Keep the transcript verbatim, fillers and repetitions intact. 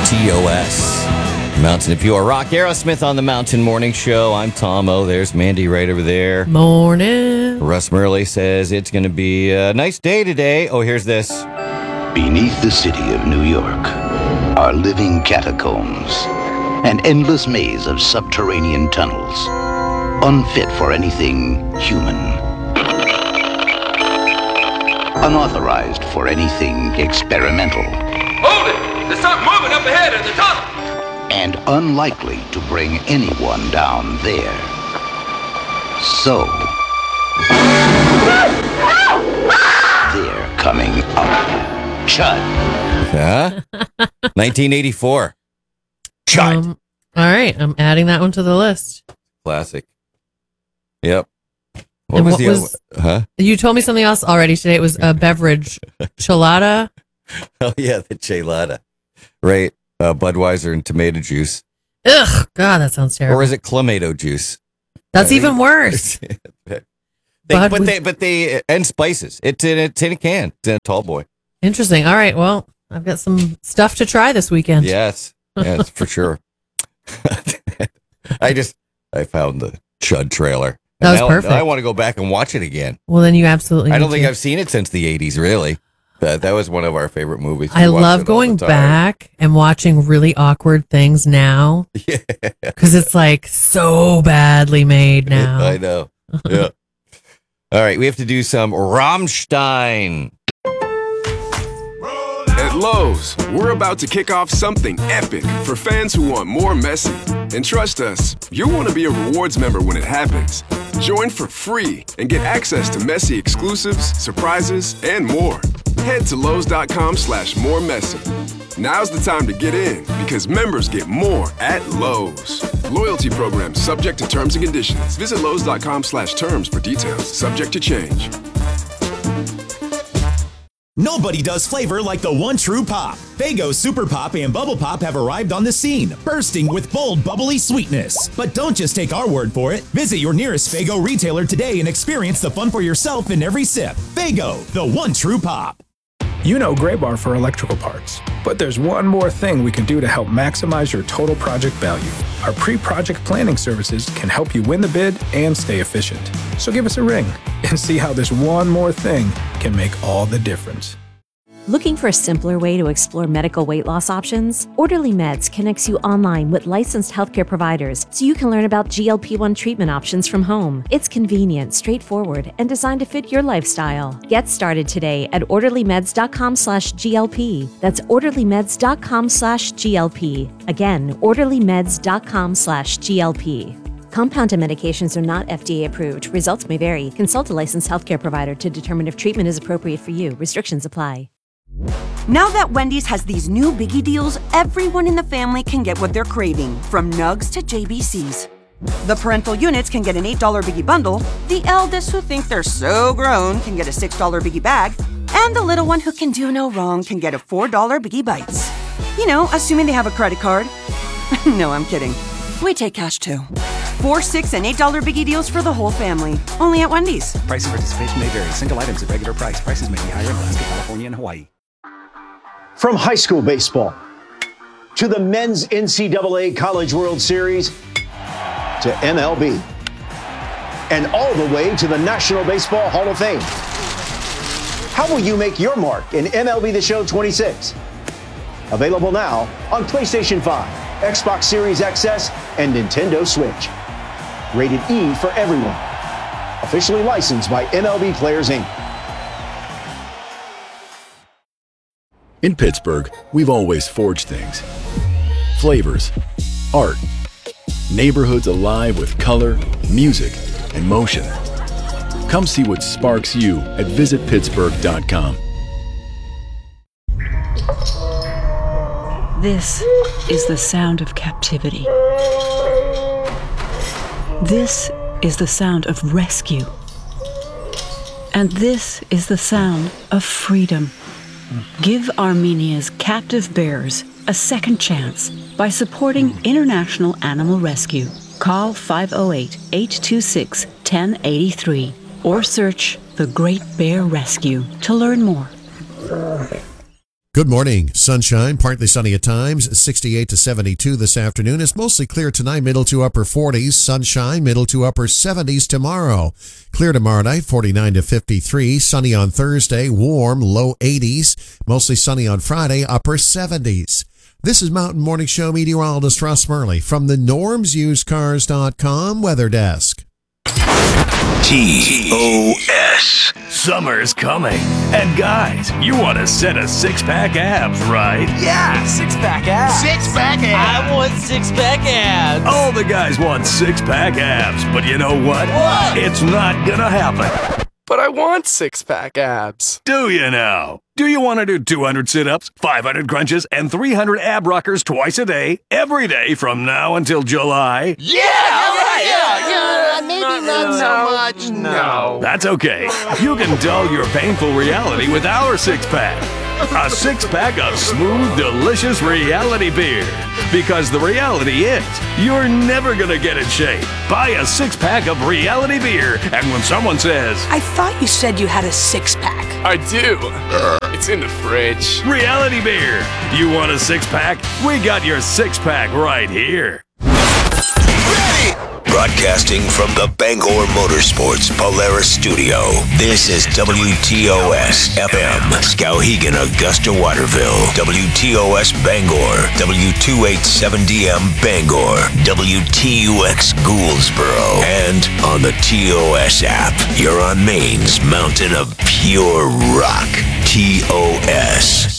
T O S. Mountain of Pure Rock. Aerosmith on the Mountain Morning Show. I'm Tom O. There's Mandy right over there. Morning. Russ Murley says it's going to be a nice day today. Oh, here's this. Beneath the city of New York are living catacombs, an endless maze of subterranean tunnels, unfit for anything human, unauthorized for anything experimental. Hold it! There's something moving up ahead in the tunnel! And unlikely to bring anyone down there. So, they're coming up. Chud. Huh? nineteen eighty-four. Chud. Um, all right, I'm adding that one to the list. Classic. Yep. What And was what the was- other? Huh? You told me something else already today. It was a beverage, chelada. Oh, yeah, the chelada. Right. Uh, Budweiser and tomato juice. Ugh, God, that sounds terrible. Or is it clamato juice? That's I even think- worse. they, Bud but with- they, but they, and spices. It's in a tin can. It's in a tall boy. Interesting. All right, well, I've got some stuff to try this weekend. Yes, yes, for sure. I just, I found the Chud trailer. That was And I, perfect. I want to go back and watch it again. Well, then you absolutely. I don't need think to. I've sseen it since the eighties, really. That, that was one of our favorite movies. I We watched love it all going the time. back and watching really awkward things now Yeah, because it's like so badly made now. I know. Yeah. All right, we have to do some Rammstein. At Lowe's, we're about to kick off something epic for fans who want more Messi. And trust us, you'll want to be a rewards member when it happens. Join for free and get access to Messi exclusives, surprises, and more. Head to Lowe's.com slash more Messi. Now's the time to get in because members get more at Lowe's. Loyalty program subject to terms and conditions. Visit Lowe's.com slash terms for details. Subject to change. Nobody does flavor like the one true pop. Faygo Super Pop and Bubble Pop have arrived on the scene, bursting with bold, bubbly sweetness. But don't just take our word for it. Visit your nearest Faygo retailer today and experience the fun for yourself in every sip. Faygo, the one true pop. You know Gray Bar for electrical parts, but there's one more thing we can do to help maximize your total project value. Our pre-project planning services can help you win the bid and stay efficient. So give us a ring and see how this one more thing can make all the difference. Looking for a simpler way to explore medical weight loss options? Orderly Meds connects you online with licensed healthcare providers so you can learn about G L P one treatment options from home. It's convenient, straightforward, and designed to fit your lifestyle. Get started today at orderlymeds.com slash GLP. That's orderlymeds.com slash GLP. Again, orderlymeds.com slash GLP. Compounded medications are not F D A approved. Results may vary. Consult a licensed healthcare provider to determine if treatment is appropriate for you. Restrictions apply. Now that Wendy's has these new biggie deals, everyone in the family can get what they're craving, from nugs to J B Cs. The parental units can get an eight dollar biggie bundle, the eldest who think they're so grown can get a six dollar biggie bag, and the little one who can do no wrong can get a four dollar biggie bites. You know, assuming they have a credit card. No, I'm kidding. We take cash too. Four, six, and eight dollar biggie deals for the whole family. Only at Wendy's. Price and participation may vary. Single items at regular price. Prices may be higher in Alaska, California, and Hawaii. From high school baseball to the men's N C double A College World Series to M L B and all the way to the National Baseball Hall of Fame. How will you make your mark in M L B The Show twenty-six? Available now on PlayStation five, Xbox Series X S, and Nintendo Switch. Rated E for everyone. Officially licensed by M L B Players, Incorporated. In Pittsburgh, we've always forged things. Flavors, art, neighborhoods alive with color, music, and motion. Come see what sparks you at visit pittsburgh dot com. This is the sound of captivity. This is the sound of rescue. And this is the sound of freedom. Give Armenia's captive bears a second chance by supporting International Animal Rescue. Call five oh eight, eight two six, one oh eight three or search The Great Bear Rescue to learn more. Good morning. Sunshine, partly sunny at times, sixty-eight to seventy-two this afternoon. It's mostly clear tonight, middle to upper forties. Sunshine, middle to upper seventies tomorrow. Clear tomorrow night, forty-nine to fifty-three. Sunny on Thursday, warm, low eighties. Mostly sunny on Friday, upper seventies. This is Mountain Morning Show meteorologist Russ Murley from the norms used cars dot com weather desk. T O S. Summer's coming. And guys, you want to set a six-pack abs, right? Yeah, six-pack abs. Six-pack abs. I want six-pack abs. All the guys want six-pack abs, but you know what? What? It's not gonna happen. But I want six-pack abs. Do you now? Do you want to do two hundred sit-ups, five hundred crunches, and three hundred ab rockers twice a day, every day from now until July? Yeah, all right, yeah, yeah. Maybe not, not so much. No. That's okay. You can dull your painful reality with our six-pack. A six-pack of smooth, delicious reality beer. Because the reality is, you're never going to get in shape. Buy a six-pack of reality beer, and when someone says, I thought you said you had a six-pack. I do. It's in the fridge. Reality beer. You want a six-pack? We got your six-pack right here. Broadcasting from the Bangor Motorsports Polaris Studio, this is W T O S F M, Skowhegan, Augusta, Waterville, W T O S Bangor, W two eighty-seven D M Bangor, W T U X Gouldsboro, and on the T O S app. You're on Maine's mountain of pure rock, T O S.